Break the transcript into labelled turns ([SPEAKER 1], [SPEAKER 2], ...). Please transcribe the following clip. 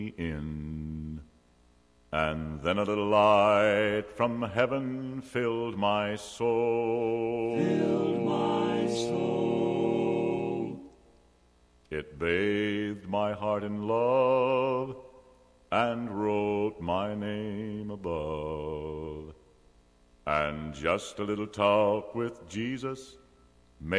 [SPEAKER 1] in. And then a little light from heaven filled my soul.
[SPEAKER 2] Filled my soul.
[SPEAKER 1] It bathed my heart in love and wrote my name above. And just a little talk with Jesus